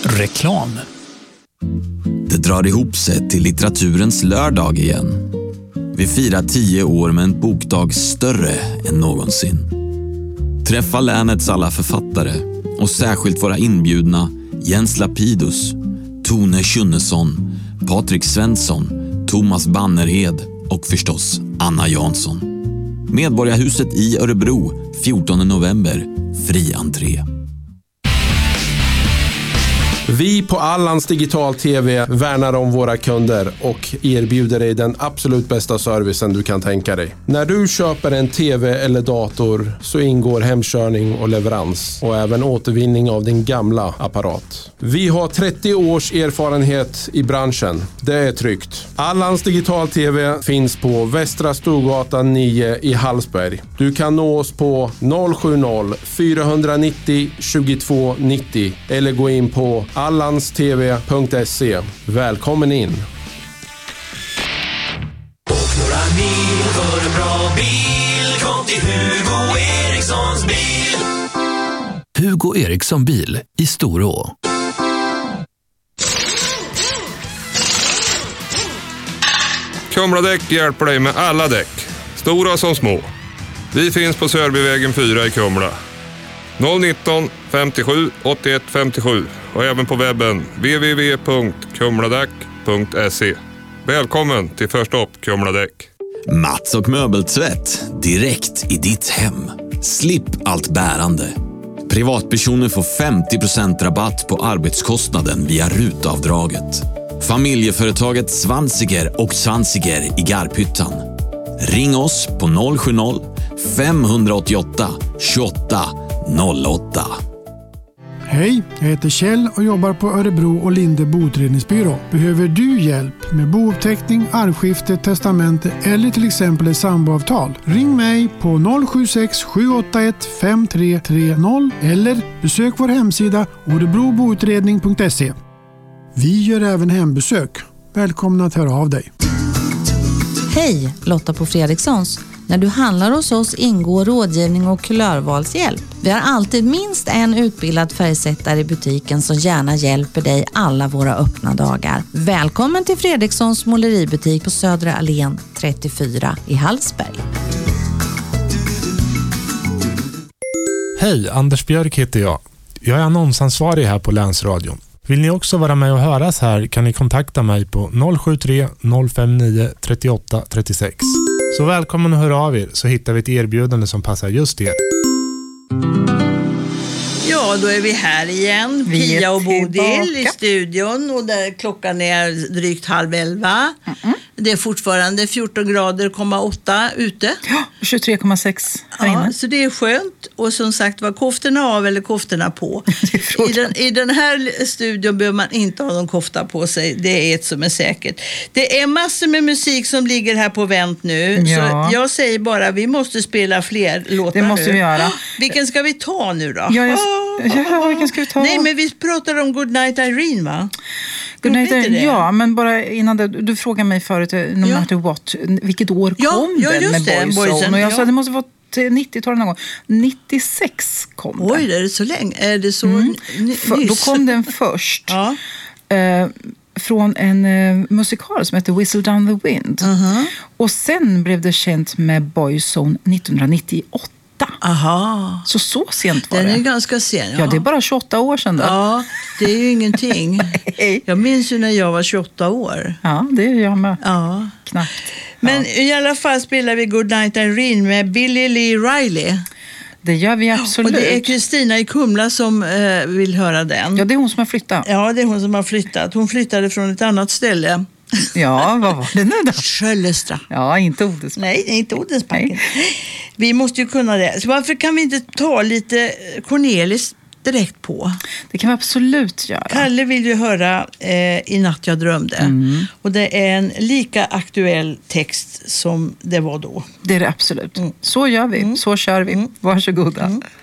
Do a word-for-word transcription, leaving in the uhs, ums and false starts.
Reklam. Det drar ihop sig till litteraturens lördag igen. Vi firar tio år med en bokdag större än någonsin. Träffa länets alla författare och särskilt våra inbjudna Jens Lapidus, Tone Schunnesson, Patrik Svensson, Thomas Bannerhed och förstås Anna Jansson. Medborgarhuset i Örebro, fjortonde november, fri entré. Vi på Allans Digital T V värnar om våra kunder och erbjuder dig den absolut bästa servicen du kan tänka dig. När du köper en T V eller dator så ingår hemkörning och leverans och även återvinning av din gamla apparat. Vi har trettio års erfarenhet i branschen. Det är tryggt. Allans Digital T V finns på Västra Storgatan nio i Hallsberg. Du kan nå oss på noll sju noll fyra nio noll tjugotvå nittio eller gå in på allanstv punkt se. Välkommen in! Och några mil för en bra bil. Kom till Hugo Erikssons bil. Hugo Eriksson bil i Storå. Kumladäck hjälper dig med alla däck, stora som små. Vi finns på Sörbyvägen fyra i Kumla. noll nitton femtiosju åttioett femtiosju och även på webben w w w punkt kumladäck punkt se. Välkommen till Förstopp Kumladäck. Mats och möbeltvätt direkt i ditt hem. Slipp allt bärande. Privatpersoner får femtio procent rabatt på arbetskostnaden via rutavdraget. Familjeföretaget Svansiger och Svansiger i Garphyttan. Ring oss på noll sju noll fem åtta åtta tjugoåtta noll åtta. Hej, jag heter Kjell och jobbar på Örebro och Linde boutredningsbyrå. Behöver du hjälp med bouppteckning, arvskifte, testamente eller till exempel ett samboavtal? Ring mig på noll sju sex sju åtta ett fem tre tre noll eller besök vår hemsida örebro boutredning punkt se. Vi gör även hembesök. Välkomna att höra av dig. Hej, Lotta på Fredrikssons. När du handlar hos oss ingår rådgivning och kulörvalshjälp. Vi har alltid minst en utbildad färgsättare i butiken som gärna hjälper dig alla våra öppna dagar. Välkommen till Fredrikssons måleributik på Södra Allén trettiofyra i Hallsberg. Hej, Anders Björk heter jag. Jag är annonsansvarig här på Länsradion. Vill ni också vara med och höras här kan ni kontakta mig på noll sju tre noll fem nio tre åtta tre sex. Så välkommen att höra av er så hittar vi ett erbjudande som passar just er. Ja, då är vi här igen. Vi Pia och Bodil tillbaka i studion och där klockan är drygt halv elva. Mm-mm. Det är fortfarande fjorton grader komma åtta ute. Ja, tjugotre komma sex här ja, inne. så det är skönt. Och som sagt, var koftorna av eller koftorna på? I den, I den här studion behöver man inte ha någon kofta på sig. Det är ett som är säkert. Det är massor med musik som ligger här på vänt nu. Ja. Så jag säger bara, vi måste spela fler låtar. Det måste nu. vi göra. Vilken ska vi ta nu då? Ja, jag, ja, vilken ska vi ta? Nej, men vi pratar om Goodnight Irene, va? Goodnight Irene, ja, men bara innan det, du frågade mig förut, no ja. matter what, vilket år ja, kom ja, den med det, Boyzone? Boyzone? Och jag ja. sa att det måste vara till nittiotalet någon gång. nittiosex kom den. Oj, är det så länge? Är det så mm. n- För, då kom den först. ja. eh, från en eh, musikal som heter Whistle Down the Wind. Uh-huh. Och sen blev det känt med Boyzone nittonhundranittioåtta. Aha. Så så sent var Den det. är ganska sen. Ja. Ja, det är bara tjugoåtta år sedan då. Ja, det är ju ingenting. Jag minns ju när jag var tjugoåtta år. Ja, det är jag med. Ja. Knappt. Men ja. i alla fall spelar vi Goodnight Irene med Billie Lee Riley. Det gör vi absolut. Och det är Kristina i Kumla som eh, vill höra den. Ja, det är hon som har flyttat. Ja, det är hon som har flyttat. Hon flyttade från ett annat ställe. Ja, vad var det nu då? Skölestra. Ja, inte Odensbacken. Nej, inte Odensbacken. Vi måste ju kunna det. Så varför kan vi inte ta lite Cornelis direkt på? Det kan vi absolut göra. Kalle vill ju höra eh, I natt jag drömde. Mm. Och det är en lika aktuell text som det var då. Det är det absolut. Mm. Så gör vi. Mm. Så kör vi. Mm. Varsågoda. Mm.